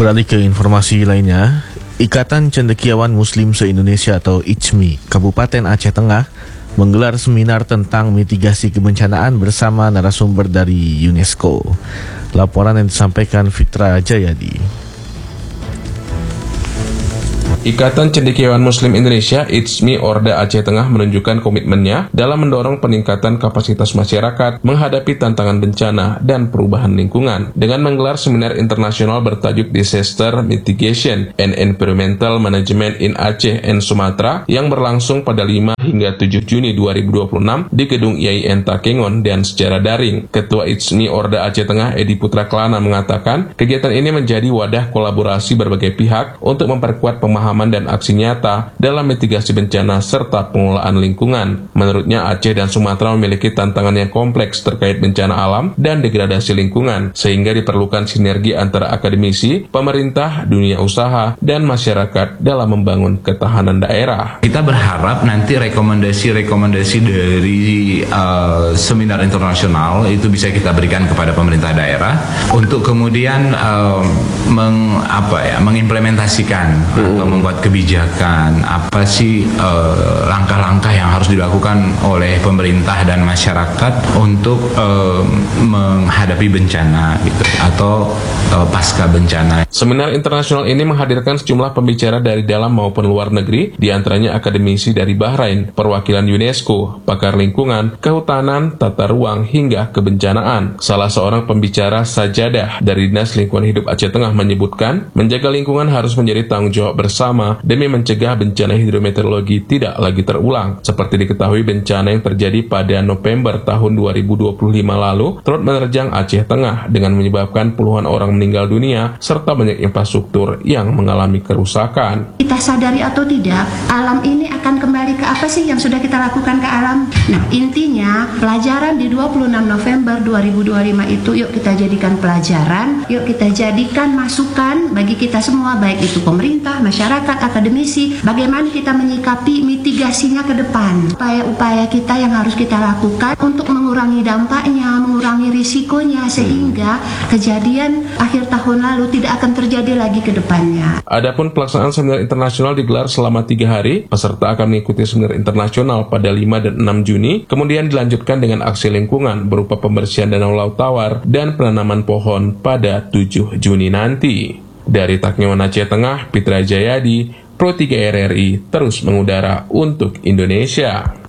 Beralih ke informasi lainnya, Ikatan Cendekiawan Muslim se-Indonesia atau ICMI Kabupaten Aceh Tengah menggelar seminar tentang mitigasi kebencanaan bersama narasumber dari UNESCO. Laporan yang disampaikan Fitra Jayadi. Ikatan Cendekiawan Muslim Indonesia (ICMI) Orda Aceh Tengah menunjukkan komitmennya dalam mendorong peningkatan kapasitas masyarakat menghadapi tantangan bencana dan perubahan lingkungan dengan menggelar seminar internasional bertajuk Disaster Mitigation and Environmental Management in Aceh and Sumatra yang berlangsung pada 5 hingga 7 Juni 2026 di Gedung IAIN Takengon dan secara daring. Ketua ICMI Orda Aceh Tengah Edi Putra Kelana mengatakan kegiatan ini menjadi wadah kolaborasi berbagai pihak untuk memperkuat pemahaman dan aksi nyata dalam mitigasi bencana serta pengelolaan lingkungan. Menurutnya, Aceh dan Sumatera memiliki tantangan yang kompleks terkait bencana alam dan degradasi lingkungan, sehingga diperlukan sinergi antara akademisi, pemerintah, dunia usaha, dan masyarakat dalam membangun ketahanan daerah. Kita berharap nanti rekomendasi dari seminar internasional itu bisa kita berikan kepada pemerintah daerah untuk kemudian mengimplementasikan atau membuat kebijakan apa sih langkah-langkah yang harus dilakukan oleh pemerintah dan masyarakat untuk menghadapi bencana gitu atau pasca bencana. Seminar internasional ini menghadirkan sejumlah pembicara dari dalam maupun luar negeri, diantaranya akademisi dari Bahrain, perwakilan UNESCO, pakar lingkungan, kehutanan, tata ruang, hingga kebencanaan. Salah seorang pembicara Sajadah dari Dinas Lingkungan Hidup Aceh Tengah menyebutkan, menjaga lingkungan harus menjadi tanggung jawab bersama demi mencegah bencana hidrometeorologi tidak lagi terulang. Seperti diketahui, bencana yang terjadi pada November tahun 2025 lalu turut menerjang Aceh Tengah dengan menyebabkan puluhan orang meninggal dunia serta banyak infrastruktur yang mengalami kerusakan. Kita sadari atau tidak, alam ini akan kembali ke apa sih yang sudah kita lakukan ke alam? Nah, intinya pelajaran di 26 November 2025 itu yuk kita jadikan pelajaran, yuk kita jadikan masukan bagi kita semua, baik itu pemerintah, masyarakat, akademisi, bagaimana kita menyikapi mitigasinya ke depan. Upaya-upaya kita yang harus kita lakukan untuk mengurangi dampaknya, mengurangi risikonya, sehingga kejadian akhir tahun lalu tidak akan terjadi lagi ke depannya. Adapun pelaksanaan seminar internasional digelar selama 3 hari. Peserta akan mengikuti seminar internasional pada 5 dan 6 Juni, kemudian dilanjutkan dengan aksi lingkungan berupa pembersihan danau laut tawar dan penanaman pohon pada 7 Juni nanti. Dari Takengon Aceh Tengah, Fitra Jayadi, Pro 3 RRI terus mengudara untuk Indonesia.